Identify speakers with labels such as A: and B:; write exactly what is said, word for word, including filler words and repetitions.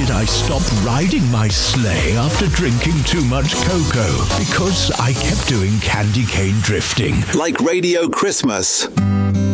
A: did I stop riding my sleigh after drinking too much cocoa? Because I kept doing candy cane drifting.
B: Like Radio Christmas.